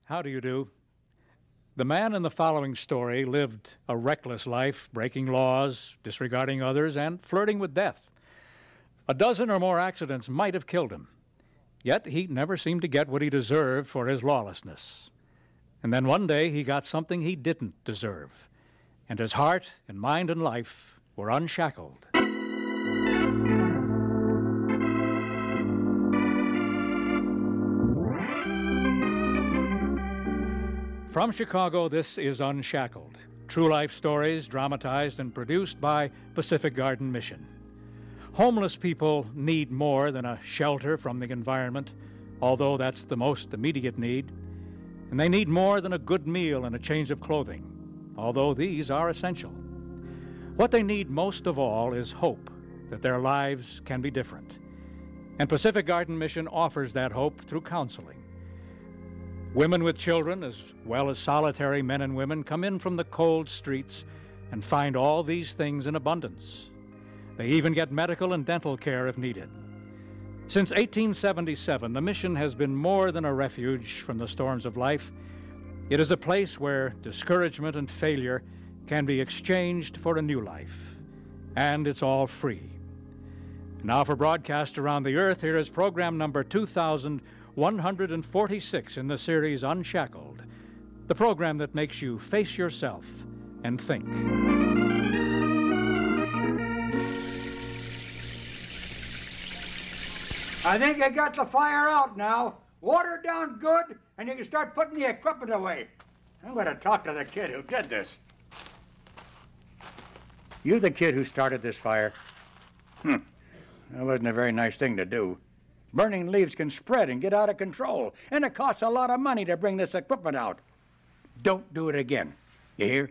How do you do? The man in the following story lived a reckless life, breaking laws, disregarding others, and flirting with death. A dozen or more accidents might have killed him. Yet he never seemed to get what he deserved for his lawlessness. And then one day he got something he didn't deserve. And his heart and mind and life were unshackled. From Chicago, this is Unshackled. True life stories dramatized and produced by Pacific Garden Mission. Homeless people need more than a shelter from the environment, although that's the most immediate need. And they need more than a good meal and a change of clothing, although these are essential. What they need most of all is hope that their lives can be different. And Pacific Garden Mission offers that hope through counseling. Women with children, as well as solitary men and women, come in from the cold streets and find all these things in abundance. They even get medical and dental care if needed. Since 1877, the mission has been more than a refuge from the storms of life. It is a place where discouragement and failure can be exchanged for a new life. And it's all free. Now for broadcast around the earth, here is program number 2146 in the series Unshackled, the program that makes you face yourself and think. I think I got the fire out now. Water it down good, and you can start putting the equipment away. I'm going to talk to the kid who did this. You the kid who started this fire? That wasn't a very nice thing to do. Burning leaves can spread and get out of control, and it costs a lot of money to bring this equipment out. Don't do it again. You hear?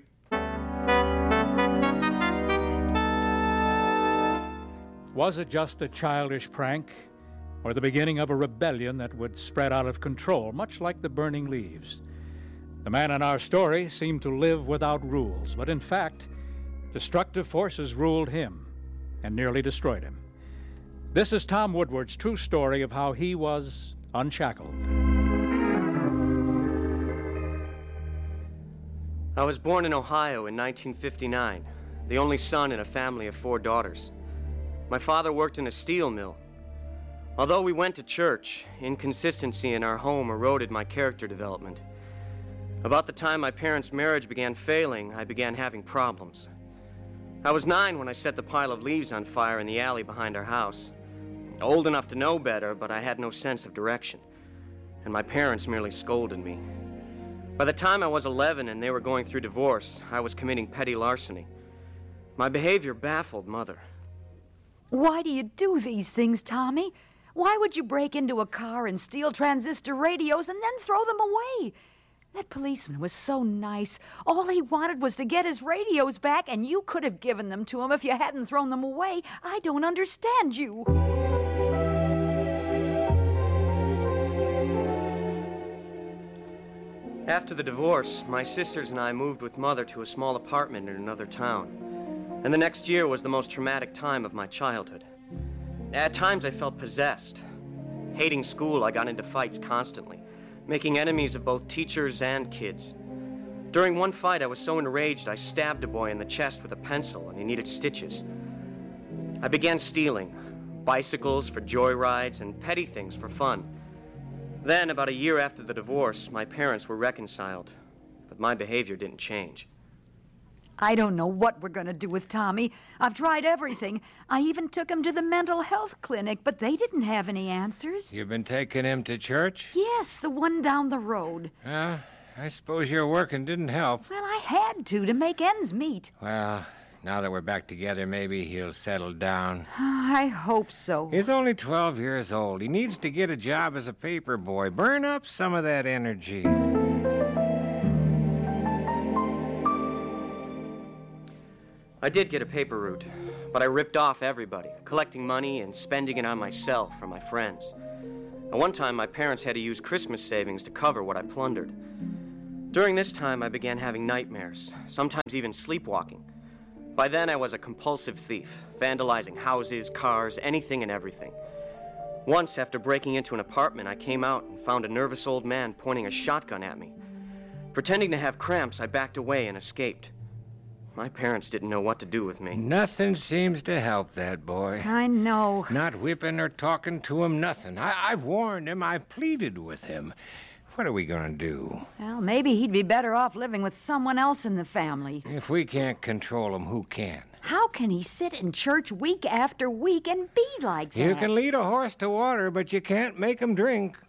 Was it just a childish prank, or the beginning of a rebellion that would spread out of control, much like the burning leaves? The man in our story seemed to live without rules, but in fact, destructive forces ruled him and nearly destroyed him. This is Tom Woodward's true story of how he was unshackled. I was born in Ohio in 1959, the only son in a family of 4 daughters. My father worked in a steel mill. Although we went to church, inconsistency in our home eroded my character development. About the time my parents' marriage began failing, I began having problems. I was 9 when I set the pile of leaves on fire in the alley behind our house. Old enough to know better, but I had no sense of direction, and my parents merely scolded me. By the time I was 11 and they were going through divorce, I was committing petty larceny. My behavior baffled Mother. Why do you do these things, Tommy? Why would you break into a car and steal transistor radios and then throw them away? That policeman was so nice. All he wanted was to get his radios back, and you could have given them to him if you hadn't thrown them away. I don't understand you. After the divorce, my sisters and I moved with Mother to a small apartment in another town. And the next year was the most traumatic time of my childhood. At times I felt possessed. Hating school, I got into fights constantly, making enemies of both teachers and kids. During one fight, I was so enraged I stabbed a boy in the chest with a pencil and he needed stitches. I began stealing, bicycles for joyrides and petty things for fun. Then, about a year after the divorce, my parents were reconciled, but my behavior didn't change. I don't know what we're going to do with Tommy. I've tried everything. I even took him to the mental health clinic, but they didn't have any answers. You've been taking him to church? Yes, the one down the road. I suppose your working didn't help. Well, I had to make ends meet. Well, now that we're back together, maybe he'll settle down. I hope so. He's only 12 years old. He needs to get a job as a paper boy. Burn up some of that energy. I did get a paper route, but I ripped off everybody, collecting money and spending it on myself or my friends. At one time, my parents had to use Christmas savings to cover what I plundered. During this time, I began having nightmares, sometimes even sleepwalking. By then, I was a compulsive thief, vandalizing houses, cars, anything and everything. Once, after breaking into an apartment, I came out and found a nervous old man pointing a shotgun at me. Pretending to have cramps, I backed away and escaped. My parents didn't know what to do with me. Nothing seems to help that boy. I know. Not whipping or talking to him, nothing. I've warned him. I pleaded with him. What are we going to do? Well, maybe he'd be better off living with someone else in the family. If we can't control him, who can? How can he sit in church week after week and be like that? You can lead a horse to water, but you can't make him drink.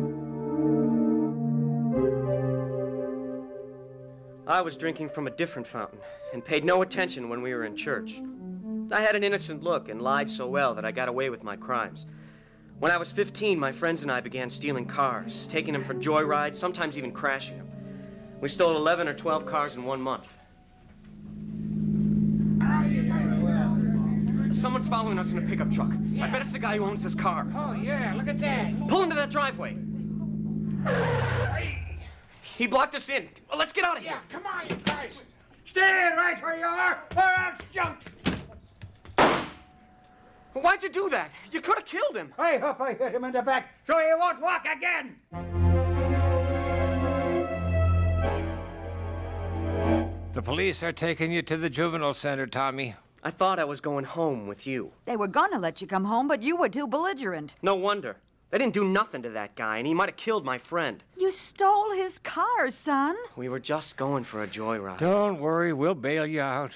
I was drinking from a different fountain and paid no attention when we were in church. I had an innocent look and lied so well that I got away with my crimes. When I was 15, my friends and I began stealing cars, taking them for joyrides, sometimes even crashing them. We stole 11 or 12 cars in 1 month. Someone's following us in a pickup truck. I bet it's the guy who owns this car. Oh, yeah, look at that. Pull into that driveway. He blocked us in. Well, let's get out of here. Yeah, come on, you guys. Stay right where you are, or else jump. Why'd you do that? You could have killed him. I hope I hit him in the back so he won't walk again. The police are taking you to the juvenile center, Tommy. I thought I was going home with you. They were gonna let you come home, but you were too belligerent. No wonder. They didn't do nothing to that guy, and he might have killed my friend. You stole his car, son. We were just going for a joyride. Don't worry, we'll bail you out.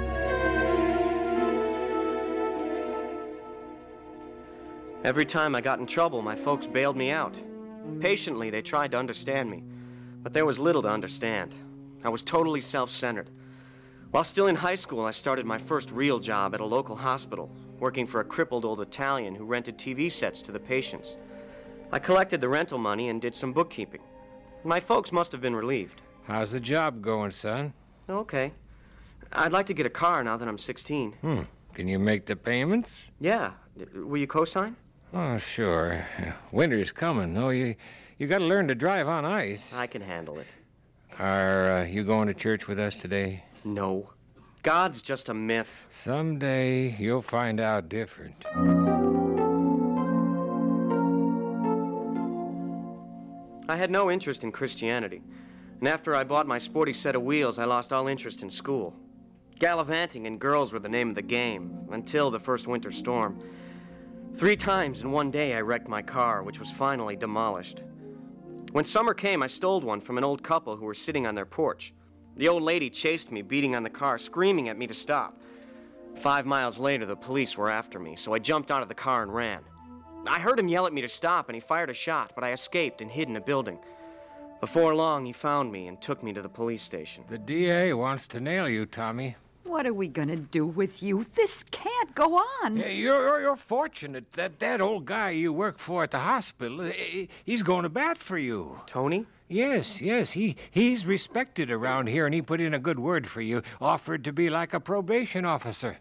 Every time I got in trouble, my folks bailed me out. Patiently, they tried to understand me, but there was little to understand. I was totally self-centered. While still in high school, I started my first real job at a local hospital, working for a crippled old Italian who rented TV sets to the patients. I collected the rental money and did some bookkeeping. My folks must have been relieved. How's the job going, son? Okay. I'd like to get a car now that I'm 16. Can you make the payments? Yeah. Will you co-sign? Oh, sure. Winter's coming, though. You got to learn to drive on ice. I can handle it. Are you going to church with us today? No. God's just a myth. Someday you'll find out different. I had no interest in Christianity, and after I bought my sporty set of wheels, I lost all interest in school. Gallivanting and girls were the name of the game, until the first winter storm. 3 times in one day I wrecked my car, which was finally demolished. When summer came, I stole one from an old couple who were sitting on their porch. The old lady chased me, beating on the car, screaming at me to stop. 5 miles later, the police were after me, so I jumped out of the car and ran. I heard him yell at me to stop, and he fired a shot, but I escaped and hid in a building. Before long, he found me and took me to the police station. The DA wants to nail you, Tommy. What are we gonna do with you? This can't go on. You're fortunate that old guy you work for at the hospital, he's going to bat for you. Tony? Yes, he's respected around here, and he put in a good word for you, offered to be like a probation officer.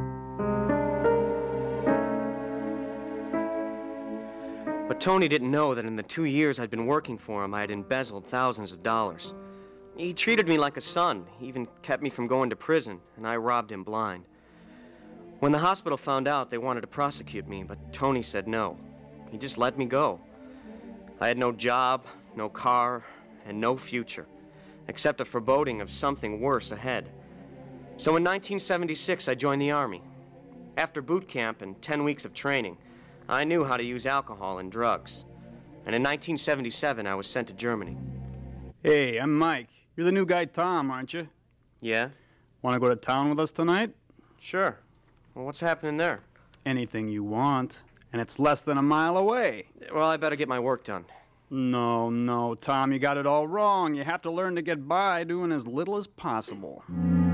But Tony didn't know that in the 2 years I'd been working for him, I had embezzled thousands of dollars. He treated me like a son. He even kept me from going to prison, and I robbed him blind. When the hospital found out, they wanted to prosecute me, but Tony said no. He just let me go. I had no job, no car, and no future, except a foreboding of something worse ahead. So in 1976, I joined the Army. After boot camp and 10 weeks of training, I knew how to use alcohol and drugs. And in 1977, I was sent to Germany. Hey, I'm Mike. You're the new guy, Tom, aren't you? Yeah? Want to go to town with us tonight? Sure. Well, what's happening there? Anything you want. And it's less than a mile away. Well, I better get my work done. No, Tom, you got it all wrong. You have to learn to get by doing as little as possible.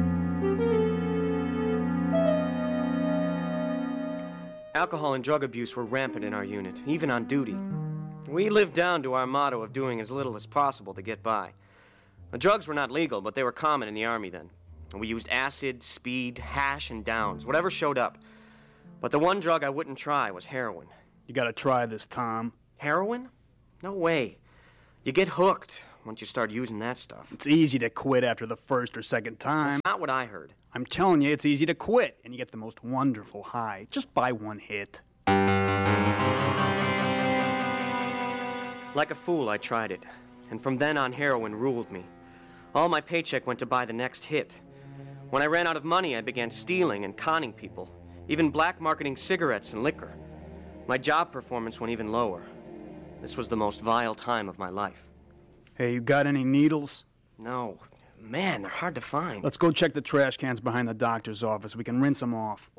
Alcohol and drug abuse were rampant in our unit, even on duty. We lived down to our motto of doing as little as possible to get by. The drugs were not legal, but they were common in the Army then. We used acid, speed, hash, and downs, whatever showed up. But the one drug I wouldn't try was heroin. You got to try this, Tom. Heroin? No way. You get hooked once you start using that stuff. It's easy to quit after the first or second time. That's not what I heard. I'm telling you, it's easy to quit, and you get the most wonderful high just by one hit. Like a fool, I tried it, and from then on, heroin ruled me. All my paycheck went to buy the next hit. When I ran out of money, I began stealing and conning people, even black marketing cigarettes and liquor. My job performance went even lower. This was the most vile time of my life. Hey, you got any needles? No. Man, they're hard to find. Let's go check the trash cans behind the doctor's office. We can rinse them off.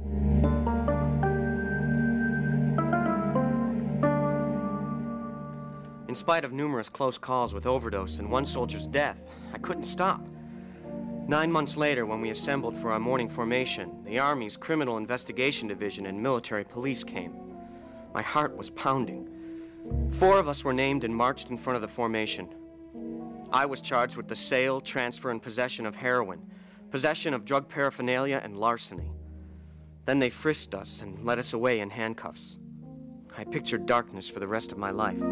In spite of numerous close calls with overdose and one soldier's death, I couldn't stop. 9 months later, when we assembled for our morning formation, the Army's Criminal Investigation Division and military police came. My heart was pounding. 4 of us were named and marched in front of the formation. I was charged with the sale, transfer, and possession of heroin, possession of drug paraphernalia, and larceny. Then they frisked us and led us away in handcuffs. I pictured darkness for the rest of my life.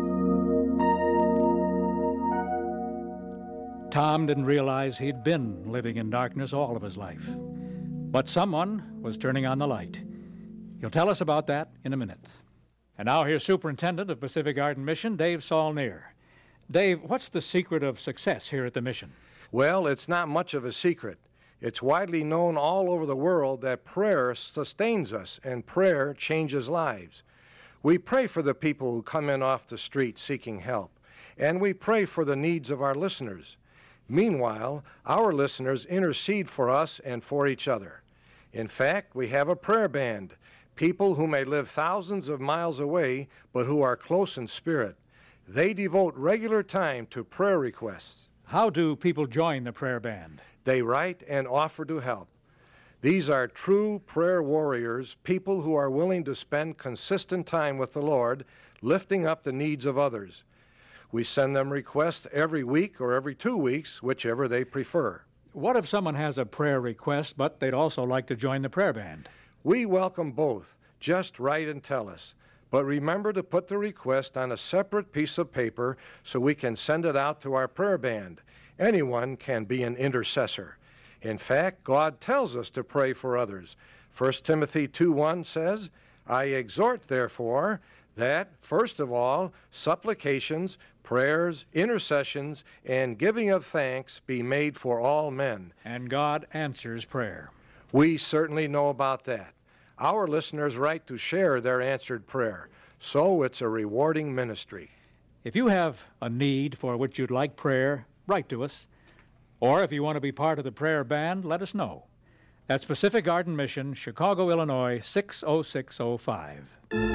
Tom didn't realize he'd been living in darkness all of his life. But someone was turning on the light. He'll tell us about that in a minute. And now here's Superintendent of Pacific Garden Mission, Dave Saulnier. Dave, what's the secret of success here at the mission? Well, it's not much of a secret. It's widely known all over the world that prayer sustains us and prayer changes lives. We pray for the people who come in off the street seeking help, and we pray for the needs of our listeners. Meanwhile, our listeners intercede for us and for each other. In fact, we have a prayer band, people who may live thousands of miles away, but who are close in spirit. They devote regular time to prayer requests. How do people join the prayer band? They write and offer to help. These are true prayer warriors, people who are willing to spend consistent time with the Lord, lifting up the needs of others. We send them requests every week or every 2 weeks, whichever they prefer. What if someone has a prayer request, but they'd also like to join the prayer band? We welcome both. Just write and tell us. But remember to put the request on a separate piece of paper so we can send it out to our prayer band. Anyone can be an intercessor. In fact, God tells us to pray for others. 1 Timothy 2:1 says, I exhort, therefore, that, first of all, supplications, prayers, intercessions, and giving of thanks be made for all men. And God answers prayer. We certainly know about that. Our listeners write to share their answered prayer, so it's a rewarding ministry. If you have a need for which you'd like prayer, write to us. Or if you want to be part of the prayer band, let us know. That's Pacific Garden Mission, Chicago, Illinois, 60605.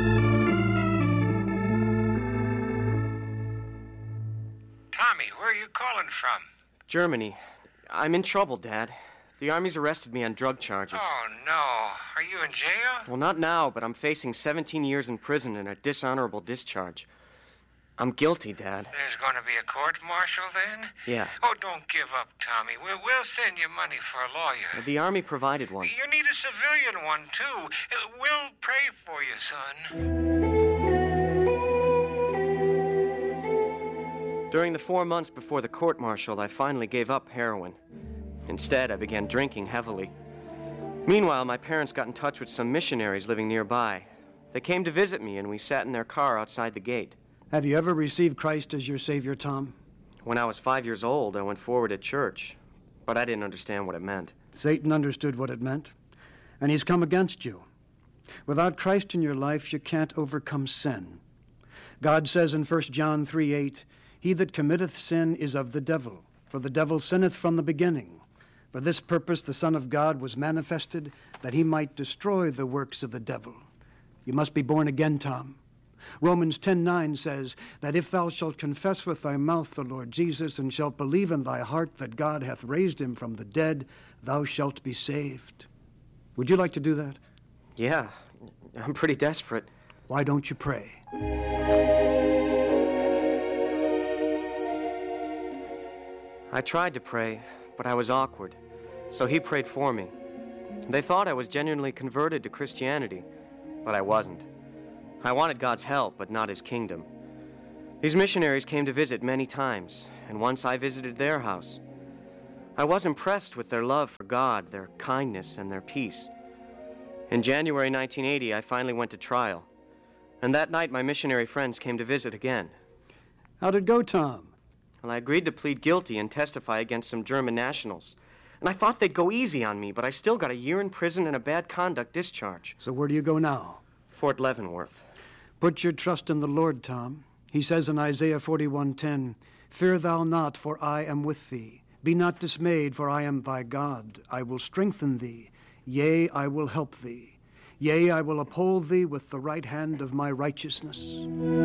Tommy, where are you calling from? Germany. I'm in trouble, Dad. The Army's arrested me on drug charges. Oh, no. Are you in jail? Well, not now, but I'm facing 17 years in prison and a dishonorable discharge. I'm guilty, Dad. There's going to be a court-martial then? Yeah. Oh, don't give up, Tommy. We'll send you money for a lawyer. The Army provided one. You need a civilian one, too. We'll pray for you, son. During the 4 months before the court-martial, I finally gave up heroin. Instead, I began drinking heavily. Meanwhile, my parents got in touch with some missionaries living nearby. They came to visit me, and we sat in their car outside the gate. Have you ever received Christ as your Savior, Tom? When I was 5 years old, I went forward at church, but I didn't understand what it meant. Satan understood what it meant, and he's come against you. Without Christ in your life, you can't overcome sin. God says in 1 John 3:8, He that committeth sin is of the devil, for the devil sinneth from the beginning. For this purpose the Son of God was manifested, that he might destroy the works of the devil. You must be born again, Tom. Romans 10:9 says that if thou shalt confess with thy mouth the Lord Jesus, and shalt believe in thy heart that God hath raised him from the dead, thou shalt be saved. Would you like to do that? Yeah, I'm pretty desperate. Why don't you pray? I tried to pray, but I was awkward, so he prayed for me. They thought I was genuinely converted to Christianity, but I wasn't. I wanted God's help, but not his kingdom. These missionaries came to visit many times, and once I visited their house. I was impressed with their love for God, their kindness, and their peace. In January 1980, I finally went to trial. And that night, my missionary friends came to visit again. How'd it go, Tom? Well, I agreed to plead guilty and testify against some German nationals. And I thought they'd go easy on me, but I still got a year in prison and a bad conduct discharge. So where do you go now? Fort Leavenworth. Put your trust in the Lord, Tom. He says in Isaiah 41:10, "Fear thou not, for I am with thee. Be not dismayed, for I am thy God. I will strengthen thee. Yea, I will help thee. Yea, I will uphold thee with the right hand of my righteousness."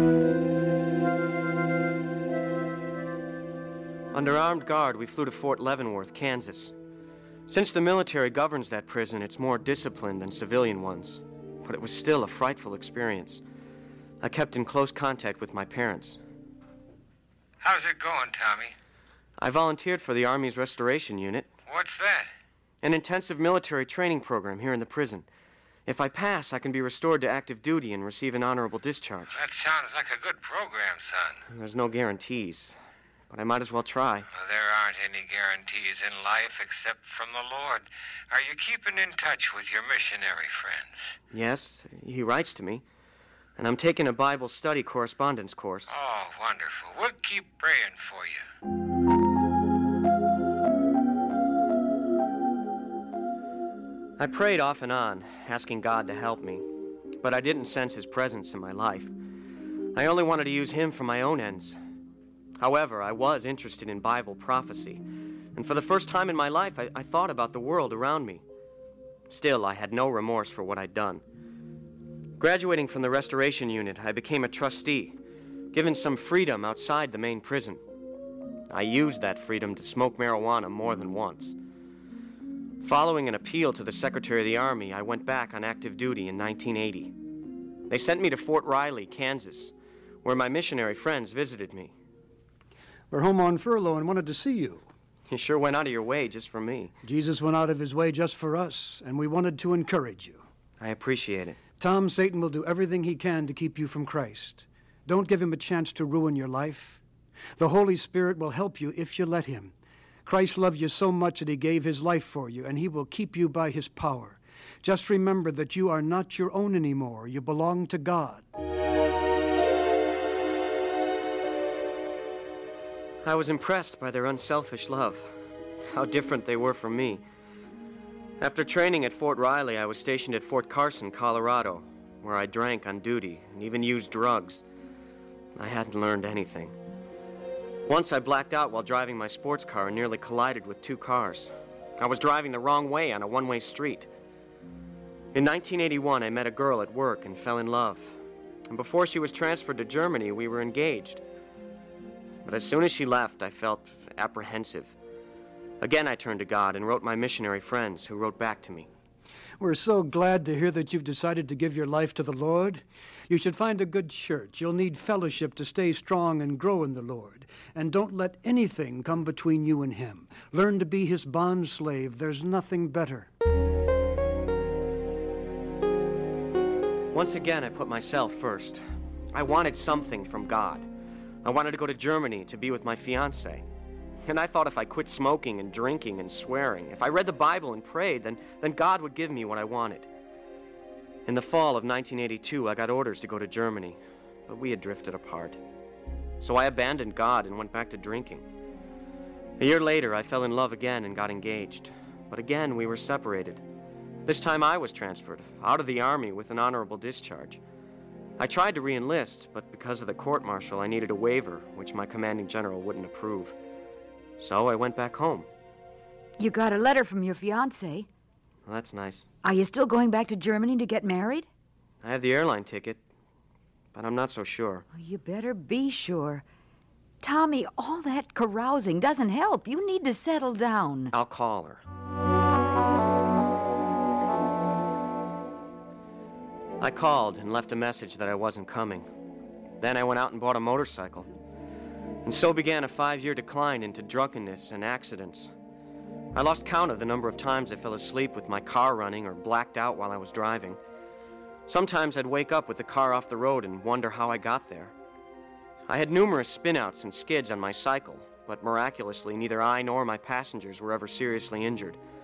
Under armed guard, we flew to Fort Leavenworth, Kansas. Since the military governs that prison, it's more disciplined than civilian ones. But it was still a frightful experience. I kept in close contact with my parents. How's it going, Tommy? I volunteered for the Army's Restoration Unit, What's that? an intensive military training program here in the prison. If I pass, I can be restored to active duty and receive an honorable discharge. That sounds like a good program, son. There's no guarantees, but I might as well try. Well, there aren't any guarantees in life except from the Lord. Are you keeping in touch with your missionary friends? Yes, he writes to me, and I'm taking a Bible study correspondence course. Oh, wonderful. We'll keep praying for you. I prayed off and on, asking God to help me, but I didn't sense his presence in my life. I only wanted to use him for my own ends. However, I was interested in Bible prophecy, and for the first time in my life, I thought about the world around me. Still, I had no remorse for what I'd done. Graduating from the Restoration Unit, I became a trustee, given some freedom outside the main prison. I used that freedom to smoke marijuana more than once. Following an appeal to the Secretary of the Army, I went back on active duty in 1980. They sent me to Fort Riley, Kansas, where my missionary friends visited me. We're home on furlough and wanted to see you. You sure went out of your way just for me. Jesus went out of his way just for us, and we wanted to encourage you. I appreciate it. Tom, Satan will do everything he can to keep you from Christ. Don't give him a chance to ruin your life. The Holy Spirit will help you if you let him. Christ loved you so much that he gave his life for you, and he will keep you by his power. Just remember that you are not your own anymore. You belong to God. I was impressed by their unselfish love, how different they were from me. After training at Fort Riley, I was stationed at Fort Carson, Colorado, where I drank on duty and even used drugs. I hadn't learned anything. Once I blacked out while driving my sports car and nearly collided with two cars. I was driving the wrong way on a one-way street. In 1981, I met a girl at work and fell in love. And before she was transferred to Germany, we were engaged. But as soon as she left, I felt apprehensive. Again, I turned to God and wrote my missionary friends, who wrote back to me. We're so glad to hear that you've decided to give your life to the Lord. You should find a good church. You'll need fellowship to stay strong and grow in the Lord. And don't let anything come between you and him. Learn to be his bondslave. There's nothing better. Once again, I put myself first. I wanted something from God. I wanted to go to Germany to be with my fiancée. And I thought if I quit smoking and drinking and swearing, if I read the Bible and prayed, then God would give me what I wanted. In the fall of 1982, I got orders to go to Germany, but we had drifted apart. So I abandoned God and went back to drinking. A year later, I fell in love again and got engaged. But again, we were separated. This time I was transferred, out of the Army with an honorable discharge. I tried to re-enlist, but because of the court-martial, I needed a waiver, which my commanding general wouldn't approve. So I went back home. You got a letter from your fiancé. Well, that's nice. Are you still going back to Germany to get married? I have the airline ticket, but I'm not so sure. Oh, you better be sure. Tommy, all that carousing doesn't help. You need to settle down. I'll call her. I called and left a message that I wasn't coming. Then I went out and bought a motorcycle. And so began a 5-year decline into drunkenness and accidents. I lost count of the number of times I fell asleep with my car running or blacked out while I was driving. Sometimes I'd wake up with the car off the road and wonder how I got there. I had numerous spinouts and skids on my cycle, but miraculously neither I nor my passengers were ever seriously injured.